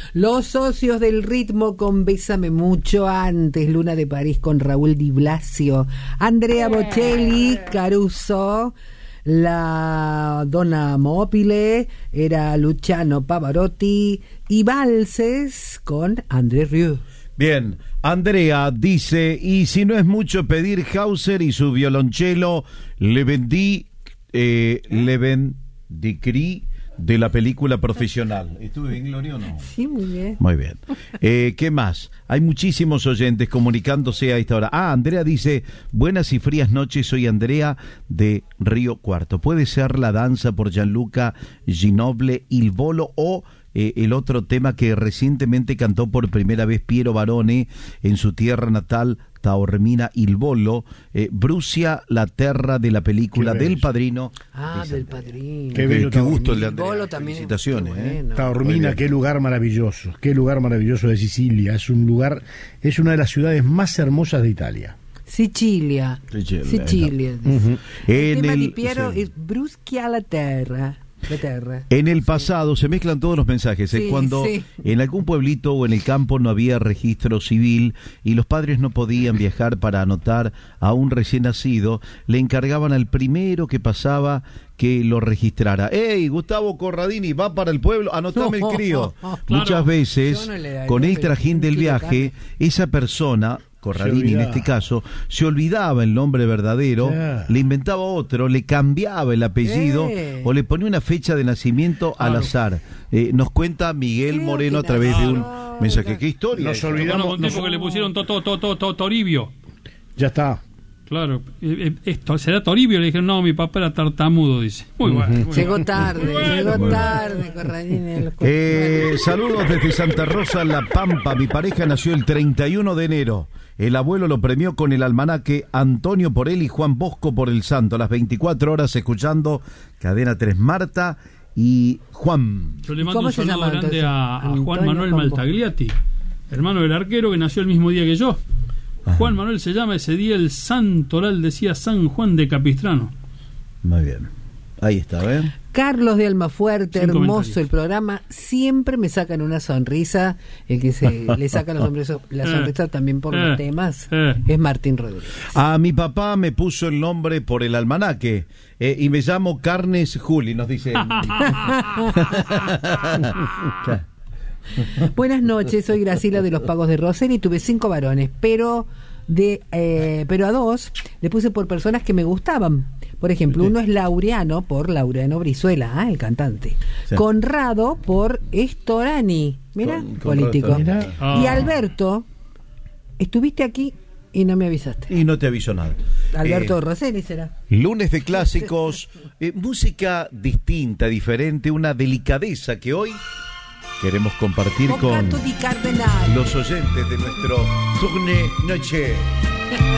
Los socios del ritmo con Bésame Mucho antes, Luna de París con Raúl Di Blasio, Andrea Bocelli, Caruso, la Donna Mobile, era Luciano Pavarotti y Valses con André Rieu. Bien, Andrea dice, y si no es mucho pedir, Hauser y su violonchelo Le Vendicry de la película Profesional. ¿Estuve bien, Gloria, o no? Sí, muy bien. Muy bien. ¿Qué más? Hay muchísimos oyentes comunicándose a esta hora. Andrea dice, buenas y frías noches, soy Andrea de Río Cuarto. Puede ser La danza por Gianluca Ginoble, Il Volo o el otro tema que recientemente cantó por primera vez Piero Barone en su tierra natal, Taormina Il Volo, Brucia, la terra de la película del Padrino. Del Padrino. Qué gusto el de Andrea. Andrea. Felicitaciones. Bueno. Taormina, qué lugar maravilloso de Sicilia. Es una de las ciudades más hermosas de Italia. Sicilia. Uh-huh. El tema di Piero es Brucia la terra. En el pasado se mezclan todos los mensajes, cuando en algún pueblito o en el campo no había registro civil y los padres no podían viajar para anotar a un recién nacido, le encargaban al primero que pasaba que lo registrara. ¡Ey, Gustavo Corradini, va para el pueblo, anotame el crío! Claro. Muchas veces, con el trajín del viaje, esa persona, Corradini en este caso, se olvidaba el nombre verdadero, le inventaba otro, le cambiaba el apellido o le ponía una fecha de nacimiento al azar. Nos cuenta Miguel Moreno a través de un mensaje. ¿Qué historia? Nos olvidamos un tipo que le pusieron Toribio. Ya está. Claro, esto será Toribio. Le dijeron, no, mi papá era tartamudo, dice. Muy bueno. Llegó tarde, Corradini. Saludos desde Santa Rosa, La Pampa. Mi pareja nació el 31 de enero. El abuelo lo premió con el almanaque Antonio por él y Juan Bosco por el santo. A las 24 horas escuchando Cadena 3. Marta y Juan. Yo le mando un saludo grande a Juan Manuel Maltagliati, hermano del arquero que nació el mismo día que yo. Juan Manuel se llama, ese día el santoral decía San Juan de Capistrano. Muy bien, ahí está, ¿ven? Carlos de Almafuerte, hermoso el programa, siempre me sacan una sonrisa, el que le saca la sonrisa también por los temas es Martín Rodríguez. A mi papá me puso el nombre por el almanaque y me llamo Carnes Juli, nos dice. Buenas noches, soy Graciela de los Pagos de Rosel y tuve 5 varones, pero a 2 le puse por personas que me gustaban. Por ejemplo, uno es Laureano por Laureano Brizuela, el cantante. Sí. Conrado por Estorani, mira, político. Y Alberto, estuviste aquí y no me avisaste. Y no te aviso nada. Alberto Rosselli será. Lunes de clásicos, música distinta, diferente, una delicadeza que hoy queremos compartir con los oyentes de nuestro Tourne Noche.